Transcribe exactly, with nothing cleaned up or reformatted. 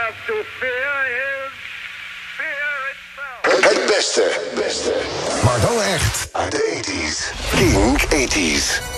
have to fear is fear itself. Het beste, beste. Maar dan echt uit de tachtiger. King tachtiger.